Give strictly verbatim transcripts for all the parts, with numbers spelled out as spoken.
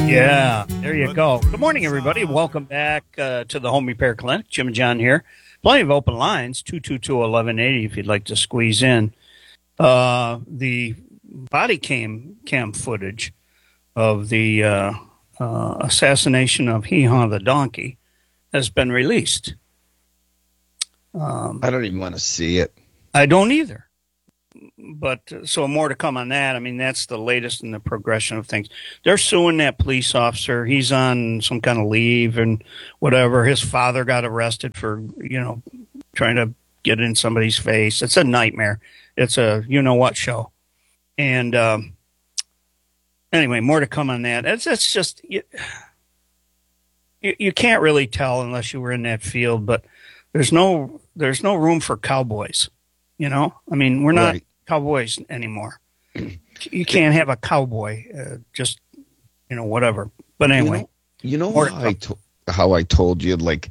Yeah, there you go. Good morning, everybody. Welcome back uh, to the Home Repair Clinic. Jim and John here. Plenty of open lines, two two two, eleven eighty if you'd like to squeeze in. Uh, the body cam cam footage of the uh, uh, assassination of Hee Haw the donkey has been released. Um, I don't even want to see it. I don't either. But uh, so more to come on that. I mean, that's the latest in the progression of things. They're suing that police officer. He's on some kind of leave and whatever. His father got arrested for, you know, trying to get in somebody's face. It's a nightmare. It's a you know what show. And um, anyway, more to come on that. It's, it's just you, you, you can't really tell unless you were in that field. But there's no there's no room for cowboys. You know, I mean, we're not right. cowboys anymore. You can't have a cowboy, uh, just, you know, whatever. But anyway. You know, you know how, I to- how I told you, like,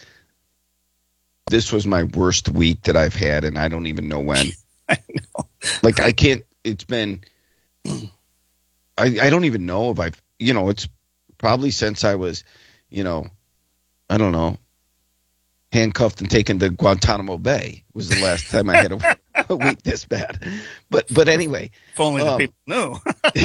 this was my worst week that I've had, and I don't even know when. I know. Like, I can't, it's been, I, I don't even know if I've, you know, it's probably since I was, you know, I don't know. handcuffed and taken to Guantanamo Bay was the last time I had a, a week this bad. But but anyway. If only the um, people knew.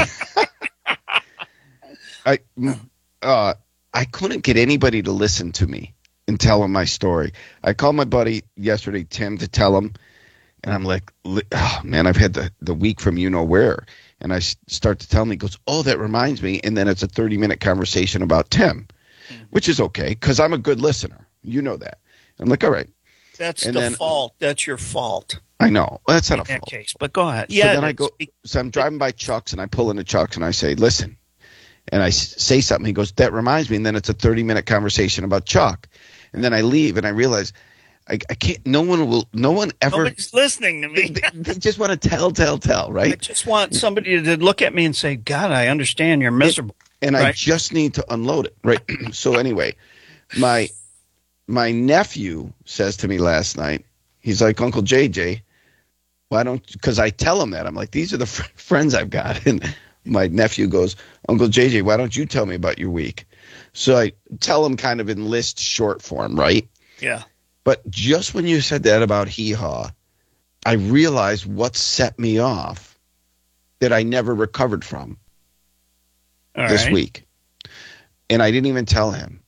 I, uh, I couldn't get anybody to listen to me and tell him my story. I called my buddy yesterday, Tim, to tell him. And I'm like, oh, man, I've had the, the week from you know where. And I start to tell him, he goes, oh, that reminds me. And then it's a thirty-minute conversation about Tim, mm-hmm. which is okay because I'm a good listener. You know that. I'm like, all right. That's and the then, fault. That's your fault. I know. Well, that's not in a that fault. Case, but go ahead. So yeah. then I go. So I'm driving by Chuck's and I pull into Chuck's and I say, listen. And I say something. He goes, that reminds me. And then it's a thirty-minute conversation about Chuck. And then I leave and I realize I, I can't. No one will. No one ever. Nobody's listening to me. They, they just want to tell, tell, tell. Right. I just want somebody to look at me and say, God, I understand you're miserable. And, and right? I just need to unload it. Right. So anyway, my. My nephew says to me last night, he's like, Uncle J J, why don't – because I tell him that. I'm like, these are the fr- friends I've got. And my nephew goes, Uncle J J, why don't you tell me about your week? So I tell him kind of in list short form, right? Yeah. But just when you said that about Hee Haw, I realized what set me off that I never recovered from All this right. week. And I didn't even tell him.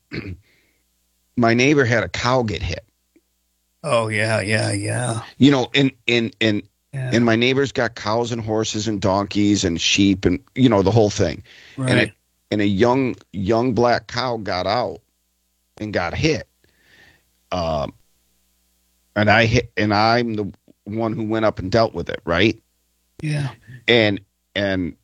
My neighbor had a cow get hit. Oh yeah, yeah, yeah. You know, and and and yeah. and my neighbor's got cows and horses and donkeys and sheep and you know the whole thing. Right. And it, and a young young black cow got out and got hit. Um, and I hit, and I'm the one who went up and dealt with it, right? Yeah. And and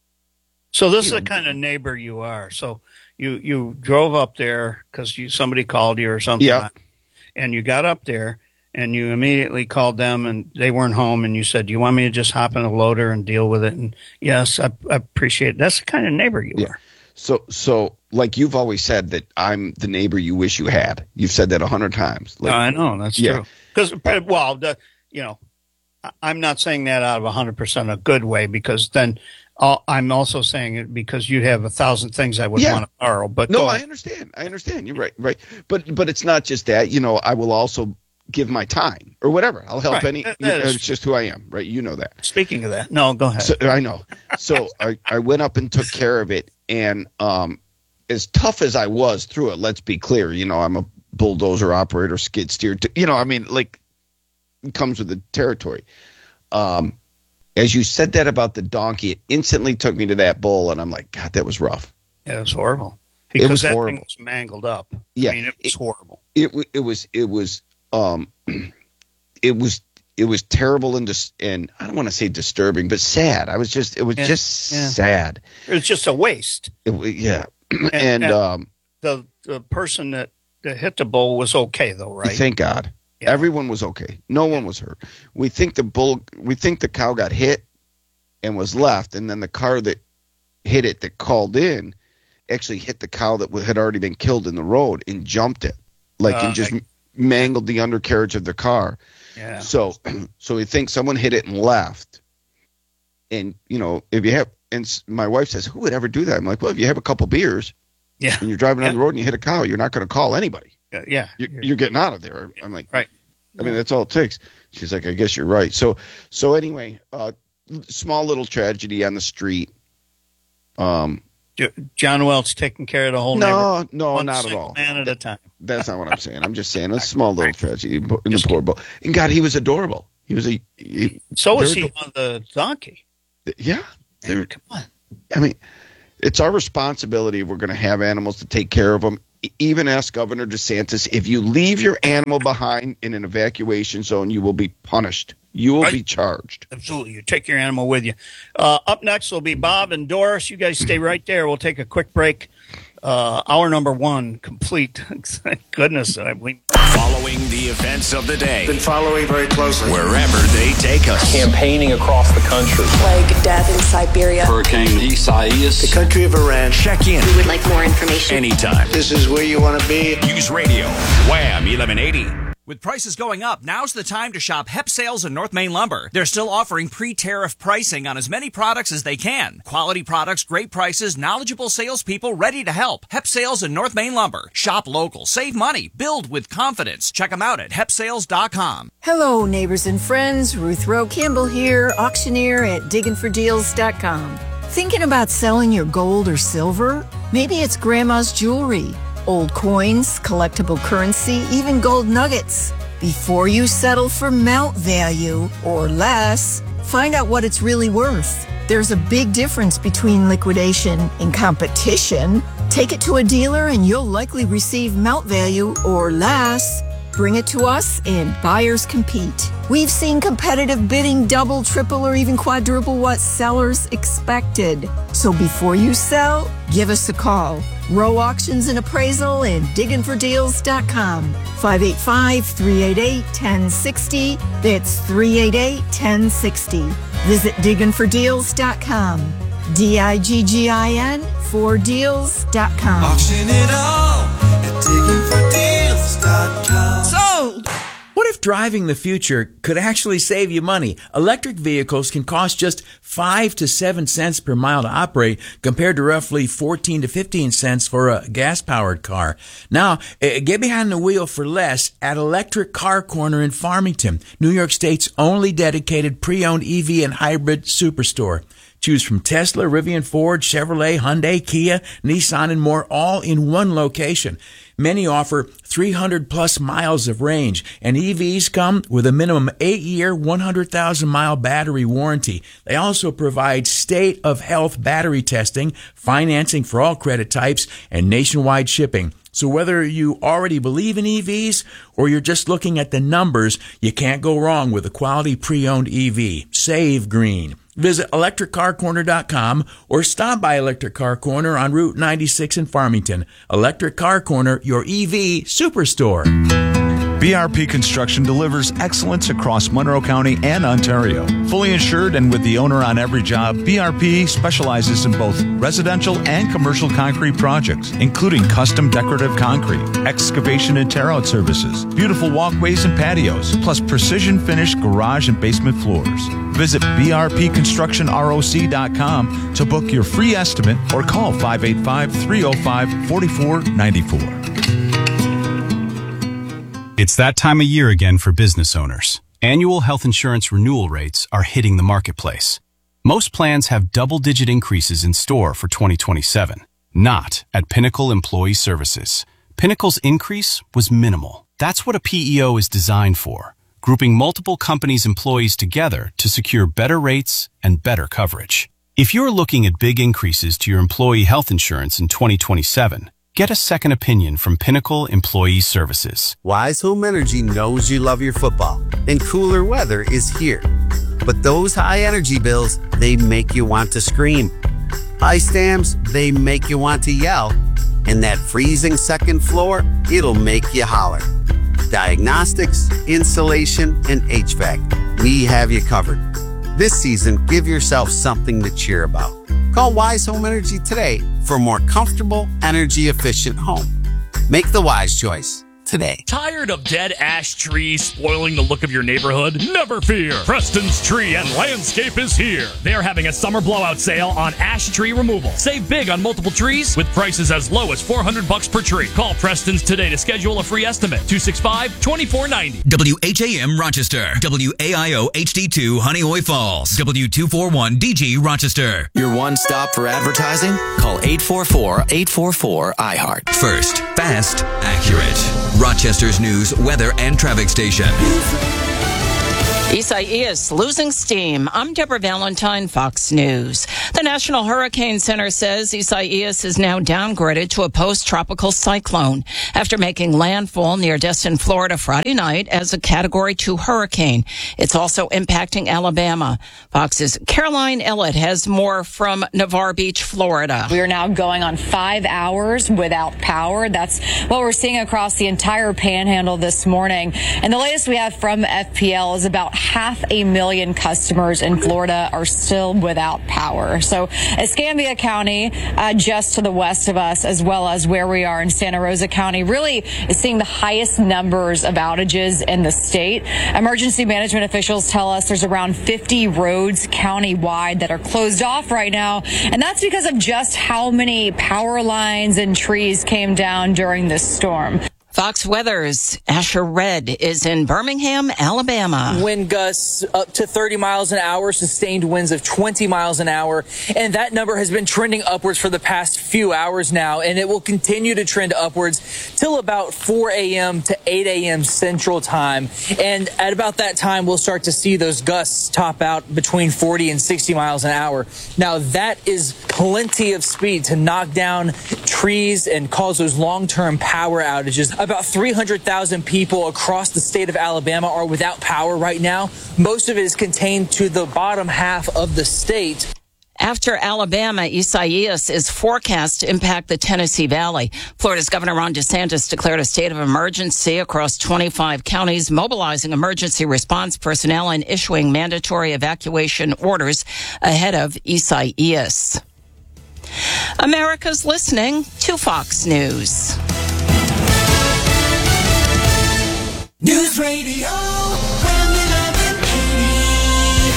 so this is know, the kind of neighbor you are. So. You you drove up there because you somebody called you or something, yeah. and you got up there and you immediately called them and they weren't home and you said, "Do you want me to just hop in a loader and deal with it?" And yes, I, I appreciate it. That's the kind of neighbor you yeah. are. So so like you've always said that I'm the neighbor you wish you had. You've said that a hundred times. Like, I know that's yeah. true. Because well, the, you know, I'm not saying that out of a hundred percent a good way because then. Uh, I'm also saying it because you have a thousand things I would yeah. want to borrow. But no, I understand. I understand. You're right. Right. But but it's not just that. You know, I will also give my time or whatever. I'll help right. any. That, you know, that it's just who I am. Right. You know that. Speaking of that, no, go ahead. So, I know. So I, I went up and took care of it. And um, as tough as I was through it, let's be clear. You know, I'm a bulldozer operator, skid steer. T- you know, I mean, like, it comes with the territory. Um. As you said that about the donkey, it instantly took me to that bull, and I'm like, God, that was rough. Yeah, it was horrible. Because it was that horrible. thing was mangled up. Yeah, I mean, it was it, horrible. It, it was, it was, um, it was, it was terrible and dis- and I don't want to say disturbing, but sad. I was just, it was yeah, just yeah. sad. It was just a waste. It, yeah, and, and, and um, the the person that, that hit the bull was okay though, right? Thank God, yeah. Everyone was okay. No one was hurt. We think the bull, we think the cow got hit. And was left, and then the car that hit it that called in actually hit the cow that had already been killed in the road and jumped it, like uh, and just I, mangled the undercarriage of the car. Yeah. So, so we think someone hit it and left. And you know, if you have and s- my wife says, who would ever do that? I'm like, well, if you have a couple beers Yeah. and you're driving Yeah. down the road and you hit a cow, you're not going to call anybody. Uh, yeah. You're, you're getting out of there. I'm like, Right. I mean, that's all it takes. She's like, I guess you're right. So, so anyway, uh, small little tragedy on the street. Um, Jo- John Welch taking care of the whole neighborhood. no, no, One not at single all. man at a time. That's not what I'm saying. I'm just saying a small little tragedy in the poor boy. And God, he was adorable. He was a, he, So was very he on the donkey. yeah. They're- Come on. I mean, it's our responsibility if we're going to have animals to take care of them. E- Even ask Governor DeSantis, if you leave your animal behind in an evacuation zone, you will be punished. You will Right. be charged. Absolutely. You take your animal with you. Uh, up next will be Bob and Doris. You guys stay right there. We'll take a quick break. Uh, hour number one complete. Thank goodness. I, we, Following the events of the day, Been following very closely. wherever they take us. Campaigning across the country. Like death in Siberia. Hurricane Isaias. The country of Iran. Check in We would like more information. anytime. This is where you want to be. News Radio, Wham eleven eighty. With prices going up, now's the time to shop Hep Sales and North Main Lumber. They're still offering pre-tariff pricing on as many products as they can. Quality products, great prices, knowledgeable salespeople ready to help. Hep Sales and North Main Lumber. Shop local, save money, build with confidence. Check them out at hep sales dot com. Hello, neighbors and friends. Ruth Rowe Campbell here, auctioneer at diggin for deals dot com. Thinking about selling your gold or silver? Maybe it's grandma's jewelry, old coins, collectible currency, even gold nuggets. Before you settle for mount value or less, find out what it's really worth. There's a big difference between liquidation and competition. Take it to a dealer and you'll likely receive mount value or less. Bring it to us and buyers compete. We've seen competitive bidding double, triple, or even quadruple what sellers expected. So before you sell, give us a call. Row Auctions and Appraisal and diggin for deals dot com. five eight five, three eight eight, one oh six oh. That's three eight eight, one oh six oh. Visit diggin for deals dot com. D I G G I N for deals dot com. Auction it all at diggin for deals dot com. Sold! What if driving the future could actually save you money? Electric vehicles can cost just five to seven cents per mile to operate compared to roughly fourteen to fifteen cents for a gas-powered car. Now, eh, get behind the wheel for less at Electric Car Corner in Farmington, New York State's only dedicated pre-owned E V and hybrid superstore. Choose from Tesla, Rivian, Ford, Chevrolet, Hyundai, Kia, Nissan, and more, all in one location. Many offer three hundred plus miles of range, and E Vs come with a minimum eight-year, one hundred thousand mile battery warranty. They also provide state-of-health battery testing, financing for all credit types, and nationwide shipping. So whether you already believe in E Vs or you're just looking at the numbers, you can't go wrong with a quality pre-owned E V. Save green. Visit electric car corner dot com or stop by Electric Car Corner on Route ninety-six in Farmington. Electric Car Corner, your E V superstore. B R P Construction delivers excellence across Monroe County and Ontario. Fully insured and with the owner on every job, B R P specializes in both residential and commercial concrete projects, including custom decorative concrete, excavation and tear-out services, beautiful walkways and patios, plus precision finished garage and basement floors. Visit B R P construction R O C dot com to book your free estimate or call five eight five, three oh five, four four nine four. It's that time of year again for business owners. Annual health insurance renewal rates are hitting the marketplace. Most plans have double-digit increases in store for twenty twenty-seven. Not at Pinnacle Employee Services. Pinnacle's increase was minimal. That's what a P E O is designed for, grouping multiple companies' employees together to secure better rates and better coverage. If you're looking at big increases to your employee health insurance in twenty twenty-seven, get a second opinion from Pinnacle Employee Services. Wise Home Energy knows you love your football, and cooler weather is here. But those high energy bills, they make you want to scream. Ice dams, they make you want to yell. And that freezing second floor, it'll make you holler. Diagnostics, insulation, and H V A C, we have you covered. This season, give yourself something to cheer about. Call Wise Home Energy today for a more comfortable, energy-efficient home. Make the wise choice. today. Tired of dead ash trees spoiling the look of your neighborhood? Never fear. Preston's Tree and Landscape is here. They're having a summer blowout sale on ash tree removal. Save big on multiple trees with prices as low as four hundred bucks per tree. Call Preston's today to schedule a free estimate. two six five, two four nine zero. W H A M Rochester. W A I O H D two Honeoye Falls. W two forty-one D G Rochester. Your one stop for advertising? Call eight four four, eight four four, I heart. First, fast, accurate. Rochester's news, weather, and traffic station. Isaias losing steam. I'm Deborah Valentine, Fox News. The National Hurricane Center says Isaias is now downgraded to a post-tropical cyclone after making landfall near Destin, Florida Friday night as a Category two hurricane. It's also impacting Alabama. Fox's Caroline Ellett has more from Navarre Beach, Florida. We are now going on five hours without power. That's what we're seeing across the entire panhandle this morning. And the latest we have from F P L is about half a million customers in Florida are still without power. So Escambia County, uh, just to the west of us, as well as where we are in Santa Rosa County, really is seeing the highest numbers of outages in the state. Emergency management officials tell us there's around fifty roads countywide that are closed off right now. And that's because of just how many power lines and trees came down during this storm. Fox Weather's Asher Red is in Birmingham, Alabama. Wind gusts up to thirty miles an hour, sustained winds of twenty miles an hour. And that number has been trending upwards for the past few hours now. And it will continue to trend upwards till about four a.m. to eight a.m. Central Time. And at about that time, we'll start to see those gusts top out between forty and sixty miles an hour. Now, that is plenty of speed to knock down trees and cause those long-term power outages. About three hundred thousand people across the state of Alabama are without power right now. Most of it is contained to the bottom half of the state. After Alabama, Isaias is forecast to impact the Tennessee Valley. Florida's Governor Ron DeSantis declared a state of emergency across twenty-five counties, mobilizing emergency response personnel and issuing mandatory evacuation orders ahead of Isaias. America's listening to Fox News. News Radio, Wham eleven eighty.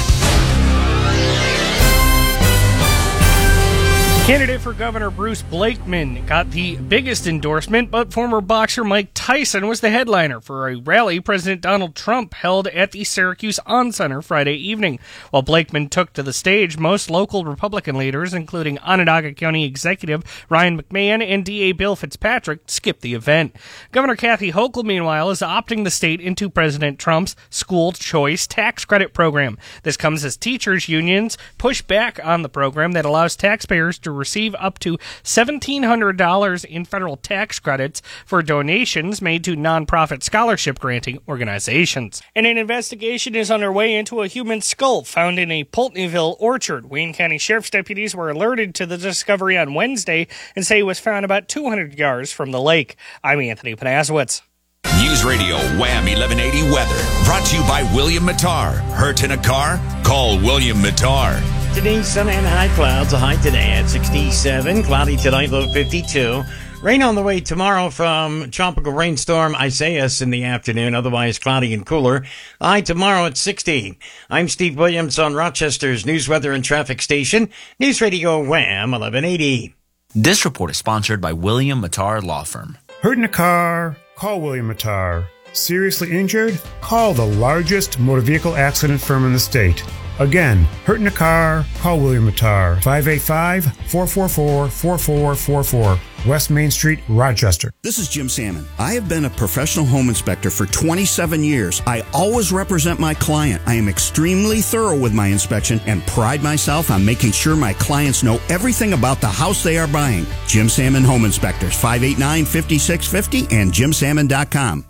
Candidate for Governor Bruce Blakeman got the biggest endorsement, but former boxer Mike Tyson was the headliner for a rally President Donald Trump held at the Syracuse On Center Friday evening. While Blakeman took to the stage, most local Republican leaders, including Onondaga County Executive Ryan McMahon and D A Bill Fitzpatrick, skipped the event. Governor Kathy Hochul, meanwhile, is opting the state into President Trump's school choice tax credit program. This comes as teachers' unions push back on the program that allows taxpayers to receive up to seventeen hundred dollars in federal tax credits for donations made to nonprofit scholarship-granting organizations. And an investigation is underway into a human skull found in a Pulteneyville orchard. Wayne County Sheriff's deputies were alerted to the discovery on Wednesday and say it was found about two hundred yards from the lake. I'm Anthony Panazowitz. News Radio Wham eleven eighty weather. Brought to you by William Mattar. Hurt in a car? Call William Mattar. Today, sun and high clouds. A high today at sixty-seven. Cloudy tonight, low fifty-two. Rain on the way tomorrow from tropical rainstorm Isaias in the afternoon. Otherwise, cloudy and cooler. A high tomorrow at sixty. I'm Steve Williams on Rochester's News, Weather, and Traffic Station. News Radio Wham eleven eighty. This report is sponsored by William Mattar Law Firm. Hurt in a car? Call William Mattar. Seriously injured? Call the largest motor vehicle accident firm in the state. Again, hurt in a car? Call William Mattar. five eight five, four four four, four four four four. West Main Street, Rochester. This is Jim Salmon. I have been a professional home inspector for twenty-seven years. I always represent my client. I am extremely thorough with my inspection and pride myself on making sure my clients know everything about the house they are buying. Jim Salmon Home Inspectors, five eight nine, five six five zero and jim salmon dot com.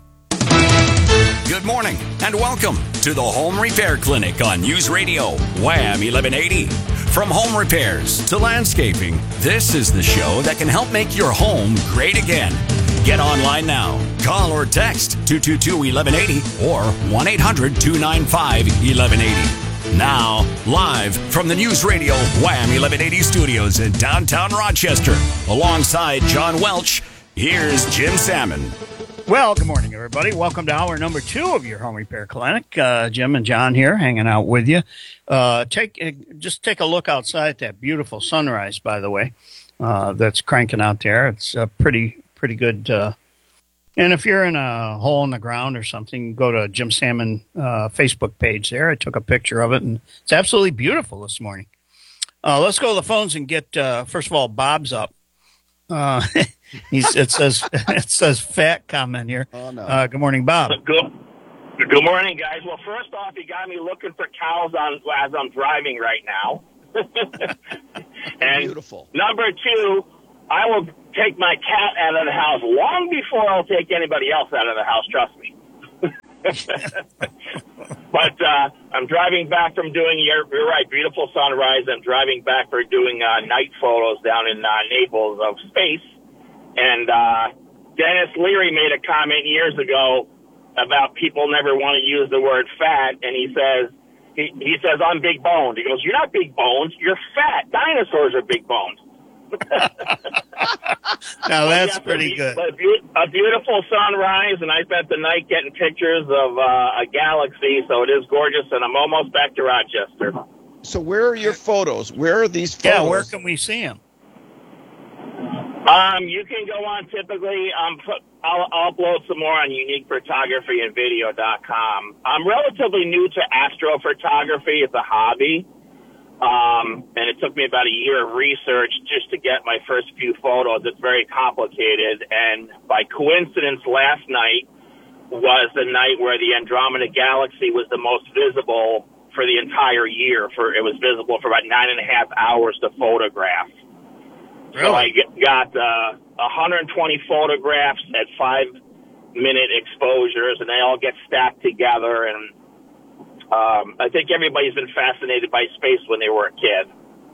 Good morning and welcome to the Home Repair Clinic on News Radio Wham eleven eighty. From home repairs to landscaping, this is the show that can help make your home great again. Get online now. Call or text two two two, eleven eighty or one eight hundred, two nine five, eleven eighty. Now, live from the News Radio Wham eleven eighty studios in downtown Rochester, alongside John Welch, here's Jim Salmon. Well, good morning, everybody. Welcome to hour number two of your home repair clinic. Uh, Jim and John here, hanging out with you. Uh, take uh, just take a look outside at that beautiful sunrise, by the way, uh, that's cranking out there. It's uh, pretty pretty good. Uh, and if you're in a hole in the ground or something, go to Jim Salmon uh, Facebook page there. I took a picture of it, and it's absolutely beautiful this morning. Uh, let's go to the phones and get, uh, first of all, Bob's up. Uh, he's, it says it says fat comment here. Oh, no. Uh, good morning, Bob. Good, good morning, guys. Well, first off, you got me looking for cows on as I'm driving right now. And beautiful. Number two, I will take my cat out of the house long before I'll take anybody else out of the house. Trust me. But uh, I'm driving back from doing, you're, you're right, beautiful sunrise. I'm driving back for doing uh, night photos down in uh, Naples of space. And uh, Dennis Leary made a comment years ago about people never want to use the word fat. And he says, he, he says, I'm big boned. He goes, you're not big bones, you're fat. Dinosaurs are big boned. Now that's yeah, pretty a, good. A, be- a beautiful sunrise, and I spent the night getting pictures of uh, a galaxy, so it is gorgeous, and I'm almost back to Rochester. So where are your photos? Where are these photos? Yeah, where can we see them? Um, you can go on typically. Um, put, I'll, I'll upload some more on unique photography and video dot com. I'm relatively new to astrophotography. It's a hobby. Um, and it took me about a year of research just to get my first few photos. It's very complicated. And by coincidence, last night was the night where the Andromeda Galaxy was the most visible for the entire year. For it was visible for about nine and a half hours to photograph. Really? So I got uh, one hundred twenty photographs at five-minute exposures, and they all get stacked together. And Um, I think everybody's been fascinated by space when they were a kid.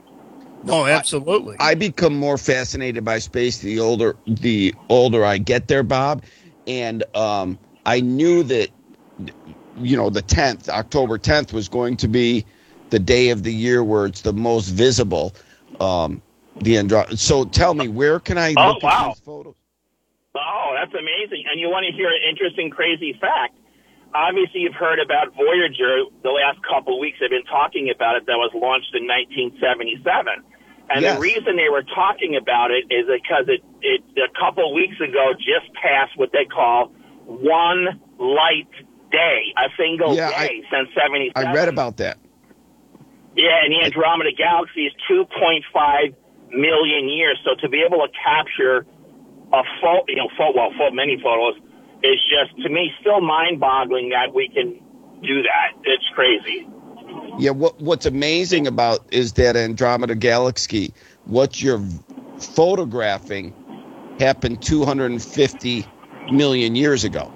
Oh, absolutely. I, I become more fascinated by space the older the older I get there, Bob. And um, I knew that, you know, the tenth, October tenth, was going to be the day of the year where it's the most visible. Um, the Andro- So tell me, where can I oh, look wow. at these photos? Oh, that's amazing. And you want to hear an interesting, crazy fact. Obviously, you've heard about Voyager. The last couple of weeks, they've been talking about it. That was launched in nineteen seventy-seven. And yes. The reason they were talking about it is because it, it a couple of weeks ago just passed what they call one light day, a single yeah, day I, since seventy-seven. I read about that. Yeah, and the Andromeda Galaxy is two point five million years. So to be able to capture a photo, you know, photo, well, photo, many photos, is just, to me, still mind-boggling that we can do that. It's crazy. Yeah, what what's amazing about is that Andromeda Galaxy, what you're photographing happened two hundred fifty million years ago.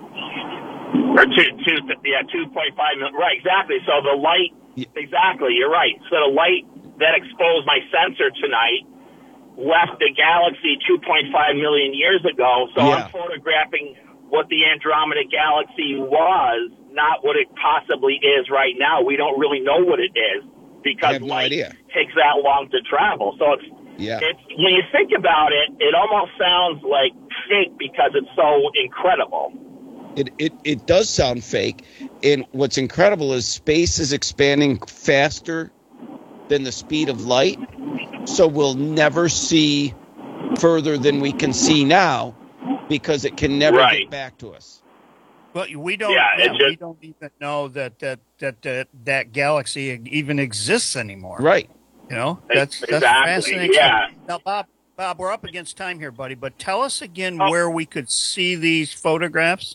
Or two, two, yeah, two point five million. Right, exactly. So the light, exactly, you're right. So the light that exposed my sensor tonight left the galaxy two point five million years ago. So yeah. I'm photographing what the Andromeda Galaxy was, not what it possibly is right now. We don't really know what it is because no light idea. takes that long to travel. So it's, yeah. it's when you think about it, it almost sounds like fake because it's so incredible. It, it it does sound fake. And what's incredible is space is expanding faster than the speed of light. So we'll never see further than we can see now because it can never right. get back to us. Well, we don't. Yeah, yeah, just, we don't even know that that that that, that galaxy even exists anymore. Right. You know, that's that's exactly. fascinating. Yeah. Now, Bob, Bob, we're up against time here, buddy. But tell us again oh. where we could see these photographs.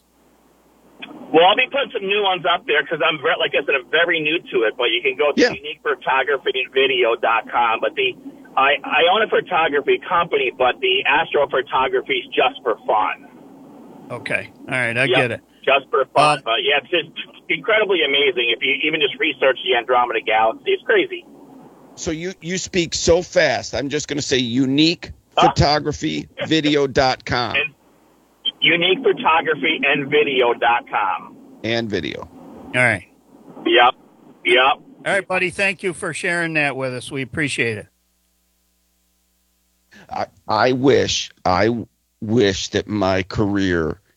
Well, I'll be putting some new ones up there because I'm, very, like I said, I'm very new to it. But you can go to yeah. unique photography and video dot com. But the I, I own a photography company, but the astrophotography is just for fun. Okay. All right. I yep. get it. Just for fun. Uh, but yeah, it's just incredibly amazing. If you even just research the Andromeda Galaxy, it's crazy. So you, you speak so fast. I'm just going to say unique photography video dot com. And unique photography and video dot com. And video. All right. Yep. Yep. All right, buddy. Thank you for sharing that with us. We appreciate it. I, I wish, I wish that my career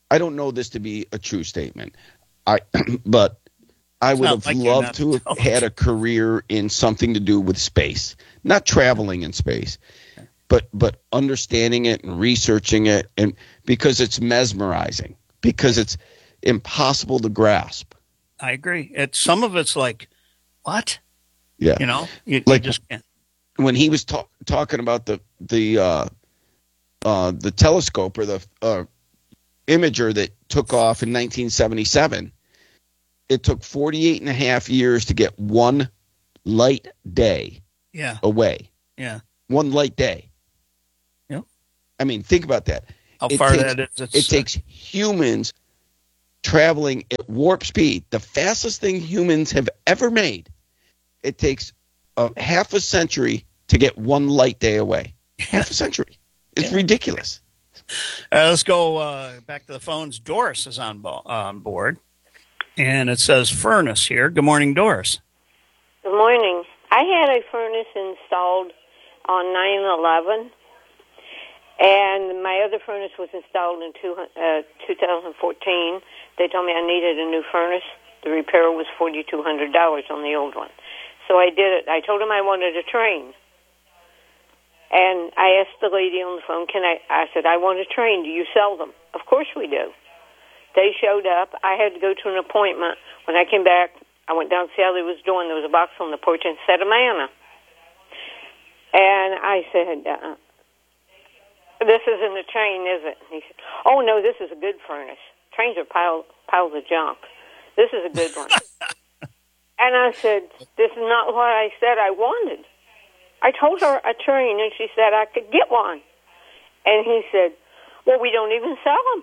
I don't know this to be a true statement. I, but I It's would not have like you're loved not to have intelligent. had a career in something to do with space, not traveling in space, but but understanding it and researching it, and because it's mesmerizing, because it's impossible to grasp. I agree. It's some of it's like, what? Yeah, You know, you, like you just can't. when he was talk, talking about the the uh, uh, the telescope or the uh, imager that took off in nineteen seventy-seven. It took forty-eight and a half years to get one light day Yeah. away. Yeah. One light day. Yep. I mean, think about that. How It far takes- that is. It's, It takes humans traveling at warp speed, the fastest thing humans have ever made. It takes a half a century to get one light day away. Half a century. It's ridiculous. Uh, let's go uh, back to the phones. Doris is on, bo- on board, and it says furnace here. Good morning, Doris. Good morning. I had a furnace installed on nine eleven, and my other furnace was installed in two, uh, two thousand fourteen. They told me I needed a new furnace. The repair was four thousand two hundred dollars on the old one. So I did it. I told them I wanted a train. And I asked the lady on the phone, "Can I?" I said, "I want a train. Do you sell them?" "Of course we do." They showed up. I had to go to an appointment. When I came back, I went down to see how they was doing. There was a box on the porch and said Amana. And I said, uh, "This isn't a train, is it?" And he said, "Oh, no, this is a good furnace. Trains are pile, piles of junk. This is a good one." And I said, "This is not what I said I wanted. I told her a train, and she said I could get one." And he said, "Well, we don't even sell them."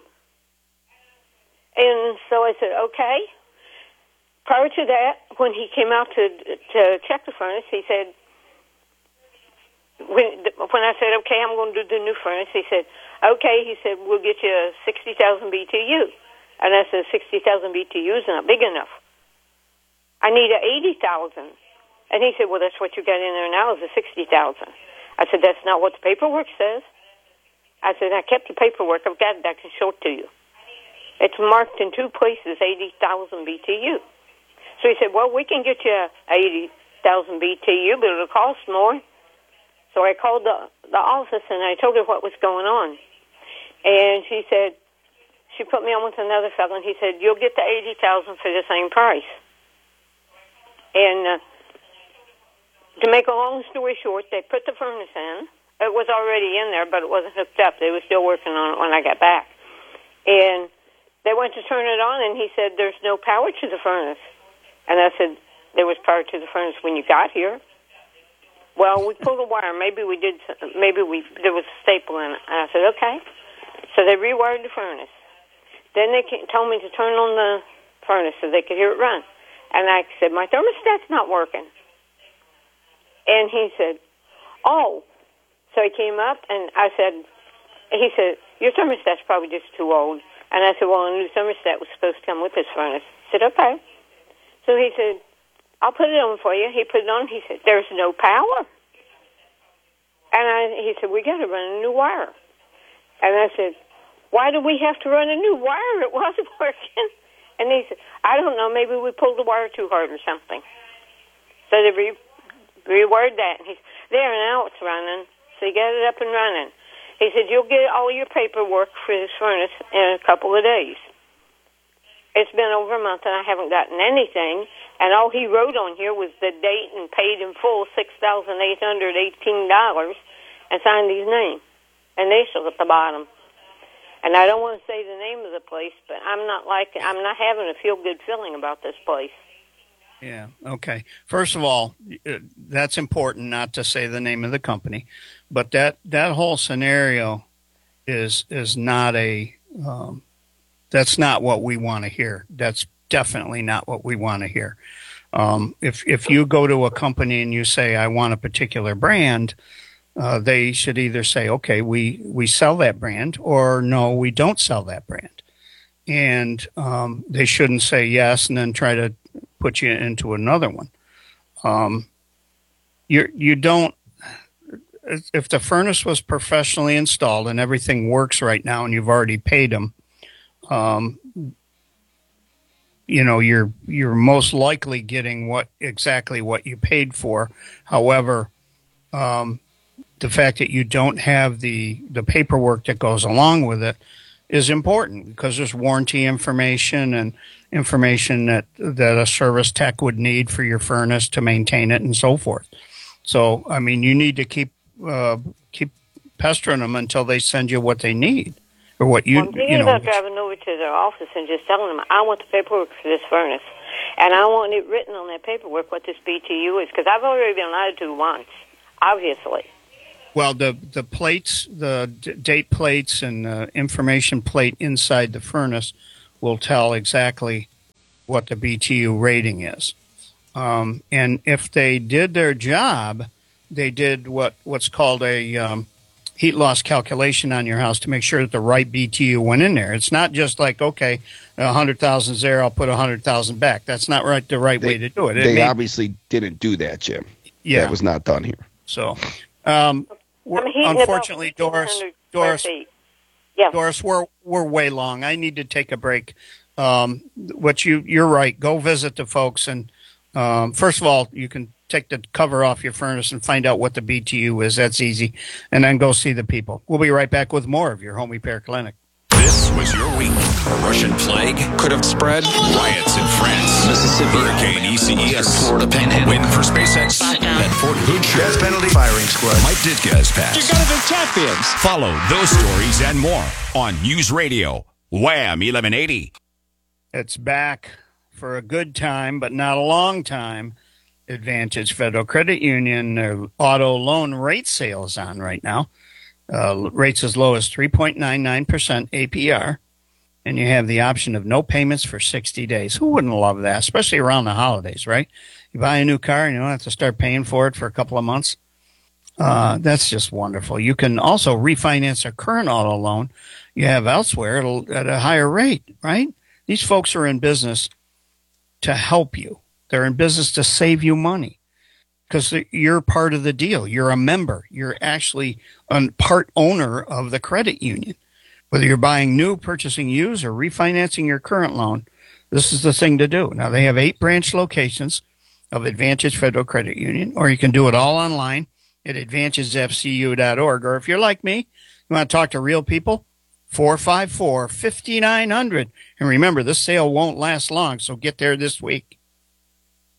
And so I said, "Okay." Prior to that, when he came out to to check the furnace, he said, when, when I said, "Okay, I'm going to do the new furnace," he said, "Okay." He said, "We'll get you a sixty thousand B T U. And I said, sixty thousand B T U is not big enough. I need a eighty thousand. And he said, "Well, that's what you got in there now is a sixty thousand. I said, "That's not what the paperwork says." I said, "I kept the paperwork. I've got it. I can show it to you. It's marked in two places, eighty thousand B T U. So he said, "Well, we can get you eighty thousand B T U, but it'll cost more." So I called the, the office, and I told her what was going on. And she said, she put me on with another fellow, and he said, "You'll get the eighty thousand for the same price." And uh, to make a long story short, they put the furnace in. It was already in there, but it wasn't hooked up. They were still working on it when I got back. And they went to turn it on, and he said, "There's no power to the furnace." And I said, "There was power to the furnace when you got here." "Well, we pulled a wire. Maybe we did. Maybe we there was a staple in it." And I said, "Okay." So they rewired the furnace. Then they came, told me to turn on the furnace so they could hear it run. And I said, "My thermostat's not working." And he said, "Oh." So he came up, and I said, he said, "Your thermostat's probably just too old." And I said, "Well, a new thermostat was supposed to come with this furnace." He said, "Okay." So he said, "I'll put it on for you." He put it on. He said, "There's no power." And I, he said, "We got to run a new wire." And I said, "Why do we have to run a new wire? It wasn't working." And he said, "I don't know. Maybe we pulled the wire too hard or something." So they re- rewired that. And he said, "There, now it's running." So he got it up and running. He said, "You'll get all your paperwork for this furnace in a couple of days." It's been over a month, and I haven't gotten anything. And all he wrote on here was the date and paid in full six thousand eight hundred eighteen dollars and signed his name, initial at the bottom. And I don't want to say the name of the place, but I'm not like I'm not having a feel-good feeling about this place. Yeah. Okay. First of all, uh, that's important not to say the name of the company, but that, that whole scenario is is not a um, that's not what we want to hear. That's definitely not what we want to hear. Um, if if you go to a company and you say, "I want a particular brand," uh, they should either say, "Okay, we we sell that brand," or "No, we don't sell that brand." And um, they shouldn't say yes and then try to put you into another one. Um, you you don't. If the furnace was professionally installed and everything works right now, and you've already paid them, um, you know, you're you're most likely getting what exactly what you paid for. However, um, the fact that you don't have the the paperwork that goes along with it is important, because there's warranty information and information that that a service tech would need for your furnace to maintain it and so forth. So, I mean, you need to keep uh, keep pestering them until they send you what they need or what you well, I'm thinking you know. about driving over to their office and just telling them, I want the paperwork for this furnace, and I want it written on that paperwork what this B T U is, because I've already been lied to once, obviously. Well, the the plates, the d- date plates, and the information plate inside the furnace will tell exactly what the B T U rating is. Um, and if they did their job, they did what, what's called a um, heat loss calculation on your house to make sure that the right B T U went in there. It's not just like, okay, one hundred thousand there, I'll put one hundred thousand back. That's not right. the right They, way to do it. it they may, obviously didn't do that, Jim. Yeah. That was not done here. So, um, we're, I'm heating unfortunately, about Doris, fifteen hundred Doris, square feet. Yeah. Doris, we're we're way long. I need to take a break. Um, what you you're right. Go visit the folks, and um, first of all, you can take the cover off your furnace and find out what the B T U is. That's easy, and then go see the people. We'll be right back with more of your home repair clinic. This was your week. Russian plague could have spread. Riots in France. Mississippi. Hurricane E C E S. Florida Panhandle. Win for SpaceX. At Fort Hood. Death penalty firing squad. Mike Ditka has passed. You gotta be champions. Follow those stories and more on News Radio Wham eleven eighty. It's back for a good time, but not a long time. Advantage Federal Credit Union, their auto loan rate sale is on right now. Uh, rates as low as three point nine nine percent A P R, and you have the option of no payments for sixty days. Who wouldn't love that, especially around the holidays, right? You buy a new car and you don't have to start paying for it for a couple of months. Uh, that's just wonderful. You can also refinance a current auto loan you have elsewhere at a higher rate, right? These folks are in business to help you. They're in business to save you money, because you're part of the deal. You're a member. You're actually a part owner of the credit union. Whether you're buying new, purchasing used, or refinancing your current loan, this is the thing to do. Now, they have eight branch locations of Advantage Federal Credit Union, or you can do it all online at advantage f c u dot org. Or if you're like me, you want to talk to real people, four five four, five nine zero zero. And remember, this sale won't last long, so get there this week.